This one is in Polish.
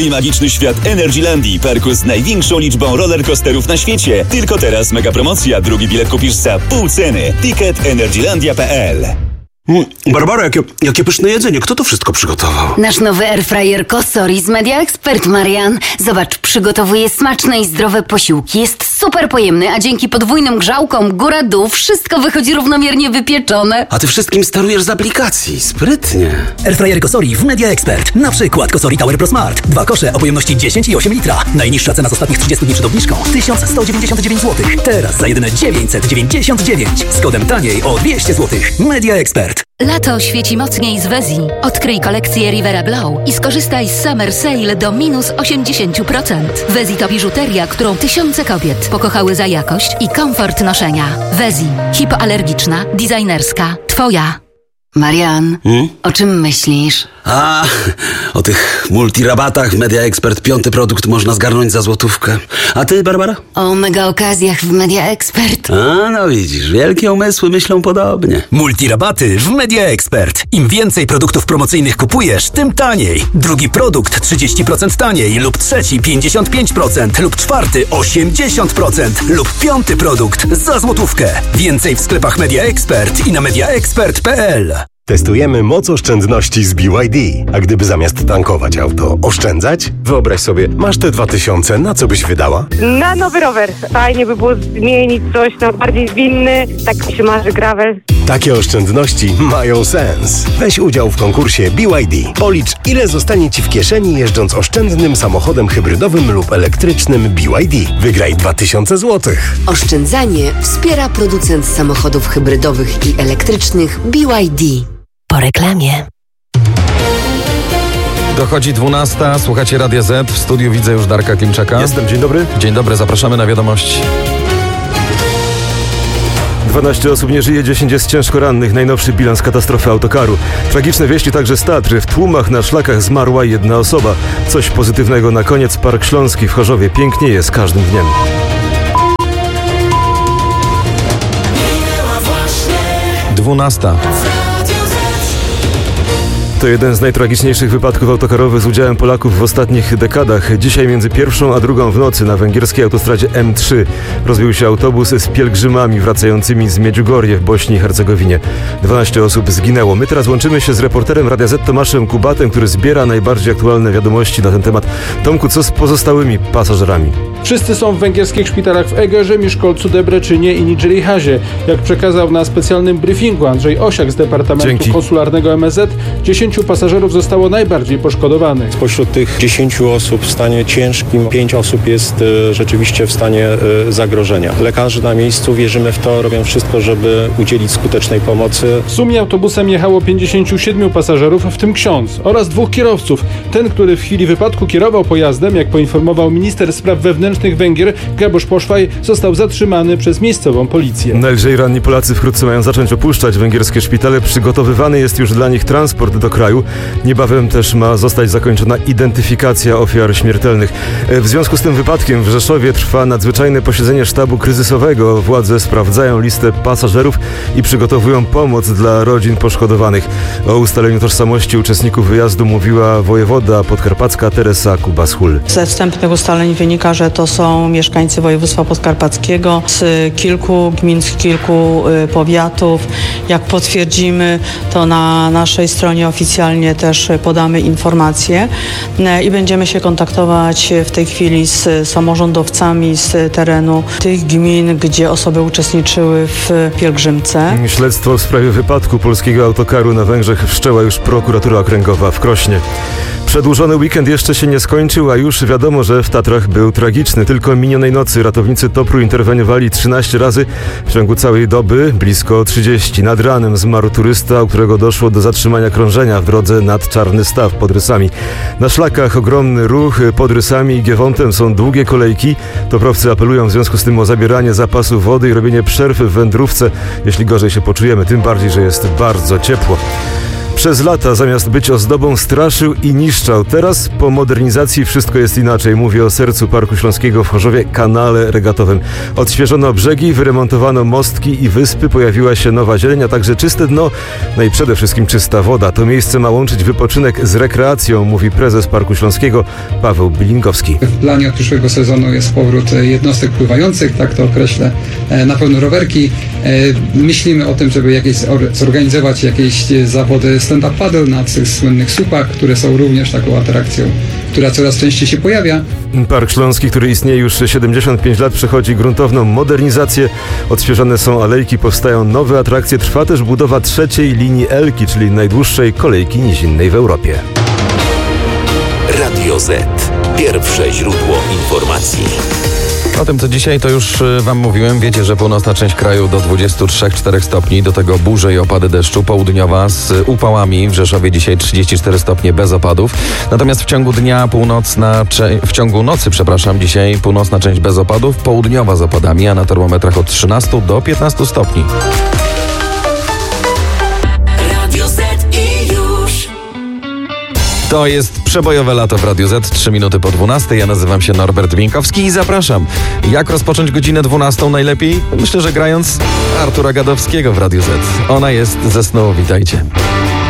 Odkryj magiczny świat Energylandii, parku z największą liczbą rollercoasterów na świecie. Tylko teraz mega promocja, drugi bilet kupisz za pół ceny. Ticket energylandia.pl. Barbara, jakie pyszne jedzenie. Kto to wszystko przygotował? Nasz nowy airfryer Kosori z Media Expert, Marian. Zobacz, przygotowuje smaczne i zdrowe posiłki. Jest super pojemny, a dzięki podwójnym grzałkom góra-dół wszystko wychodzi równomiernie wypieczone. A ty wszystkim sterujesz z aplikacji. Sprytnie. Airfryer Kosori w Media Expert. Na przykład Kosori Tower Pro Smart. 2 kosze o pojemności 10 i 8 litra. Najniższa cena z ostatnich 30 dni przed obniżką 1199 zł. Teraz za jedyne 999. Z kodem taniej o 200 zł. Media Expert. Lato świeci mocniej z Wezji. Odkryj kolekcję Rivera Glow i skorzystaj z Summer Sale do minus 80%. Wezji to biżuteria, którą tysiące kobiet pokochały za jakość i komfort noszenia. Wezji. Hipoalergiczna, designerska. Twoja. Marian, o czym myślisz? O tych multirabatach w Media Expert 5. produkt można zgarnąć za złotówkę. A ty, Barbara? O mega okazjach w Media Expert. No widzisz, wielkie umysły myślą podobnie. Multirabaty w Media Expert. Im więcej produktów promocyjnych kupujesz, tym taniej. Drugi produkt 30% taniej lub trzeci 55% lub czwarty 80% lub 5. produkt za złotówkę. Więcej w sklepach Media Expert i na mediaexpert.pl. Testujemy moc oszczędności z BYD. A gdyby zamiast tankować auto oszczędzać? Wyobraź sobie, masz te 2000, na co byś wydała? Na nowy rower. Fajnie by było zmienić coś na bardziej zwinny. Tak mi się marzy gravel. Takie oszczędności mają sens. Weź udział w konkursie BYD. Policz, ile zostanie Ci w kieszeni jeżdżąc oszczędnym samochodem hybrydowym lub elektrycznym BYD. Wygraj 2000 zł. Oszczędzanie wspiera producent samochodów hybrydowych i elektrycznych BYD. Po reklamie. Dochodzi 12. Słuchacie Radia Z. W studiu widzę już Darka Klimczaka. Jestem, dzień dobry. Dzień dobry, zapraszamy na wiadomości. 12 osób nie żyje, 10 jest ciężko rannych. Najnowszy bilans katastrofy autokaru. Tragiczne wieści także z Tatry. W tłumach na szlakach zmarła jedna osoba. Coś pozytywnego na koniec. Park Śląski w Chorzowie pięknieje z każdym dniem. 12. To jeden z najtragiczniejszych wypadków autokarowych z udziałem Polaków w ostatnich dekadach. Dzisiaj między 1 a 2 w nocy na węgierskiej autostradzie M3 rozbił się autobus z pielgrzymami wracającymi z Medjugorje w Bośni i Hercegowinie. 12 osób zginęło. My teraz łączymy się z reporterem Radia Z Tomaszem Kubatem, który zbiera najbardziej aktualne wiadomości na ten temat. Tomku, co z pozostałymi pasażerami? Wszyscy są w węgierskich szpitalach w Egerze, Miszkolcu, Debreczynie i Nidżelihazie. Jak przekazał na specjalnym briefingu Andrzej Osiak z Departamentu Konsularnego MSZ, 10 pasażerów zostało najbardziej poszkodowanych. Spośród tych 10 osób w stanie ciężkim 5 osób jest rzeczywiście w stanie zagrożenia. Lekarze na miejscu, wierzymy w to, robią wszystko, żeby udzielić skutecznej pomocy. W sumie autobusem jechało 57 pasażerów, w tym ksiądz oraz 2 kierowców. Ten, który w chwili wypadku kierował pojazdem, jak poinformował minister spraw wewnętrznych Węgier, Gabor Poszwaj, został zatrzymany przez miejscową policję. Najlżej ranni Polacy wkrótce mają zacząć opuszczać węgierskie szpitale. Przygotowywany jest już dla nich transport do kraju. Niebawem też ma zostać zakończona identyfikacja ofiar śmiertelnych. W związku z tym wypadkiem w Rzeszowie trwa nadzwyczajne posiedzenie sztabu kryzysowego. Władze sprawdzają listę pasażerów i przygotowują pomoc dla rodzin poszkodowanych. O ustaleniu tożsamości uczestników wyjazdu mówiła wojewoda podkarpacka Teresa Kubas-Hul. Ze wstępnych ustaleń wynika, że to są mieszkańcy województwa podkarpackiego z kilku gmin, z kilku powiatów. Jak potwierdzimy, to na naszej stronie oficjalnie też podamy informacje i będziemy się kontaktować w tej chwili z samorządowcami z terenu tych gmin, gdzie osoby uczestniczyły w pielgrzymce. Śledztwo w sprawie wypadku polskiego autokaru na Węgrzech wszczęła już prokuratura okręgowa w Krośnie. Przedłużony weekend jeszcze się nie skończył, a już wiadomo, że w Tatrach był tragiczny. Tylko minionej nocy ratownicy TOPR-u interweniowali 13 razy w ciągu całej doby, blisko 30. Nad ranem zmarł turysta, u którego doszło do zatrzymania krążenia w drodze nad Czarny Staw pod Rysami. Na szlakach ogromny ruch, pod Rysami i Giewontem są długie kolejki. Toprowcy apelują w związku z tym o zabieranie zapasu wody i robienie przerw w wędrówce, jeśli gorzej się poczujemy, tym bardziej, że jest bardzo ciepło. Przez lata zamiast być ozdobą straszył i niszczał. Teraz po modernizacji wszystko jest inaczej. Mówię o sercu Parku Śląskiego w Chorzowie, kanale regatowym. Odświeżono brzegi, wyremontowano mostki i wyspy, pojawiła się nowa zieleń, a także czyste dno, no i przede wszystkim czysta woda. To miejsce ma łączyć wypoczynek z rekreacją, mówi prezes Parku Śląskiego Paweł Bilingowski. W planie od przyszłego sezonu jest powrót jednostek pływających, tak to określę, na pewno rowerki. Myślimy o tym, żeby zorganizować jakieś zawody stand-up paddle na tych słynnych słupach, które są również taką atrakcją, która coraz częściej się pojawia. Park Śląski, który istnieje już 75 lat, przechodzi gruntowną modernizację. Odświeżone są alejki, powstają nowe atrakcje. Trwa też budowa trzeciej linii Elki, czyli najdłuższej kolejki nizinnej w Europie. Radio Z. Pierwsze źródło informacji. O tym, co dzisiaj, to już wam mówiłem. Wiecie, że północna część kraju do 23-4 stopni, do tego burze i opady deszczu. Południowa z upałami. W Rzeszowie dzisiaj 34 stopnie bez opadów. Natomiast w ciągu dnia w ciągu nocy, dzisiaj północna część bez opadów, południowa z opadami, a na termometrach od 13 do 15 stopni. To jest przebojowe lato w Radiu Z, 3 minuty po 12. Ja nazywam się Norbert Bieńkowski i zapraszam. Jak rozpocząć godzinę 12 najlepiej? Myślę, że grając Artura Gadowskiego w Radiu Z. Ona jest ze snu, witajcie.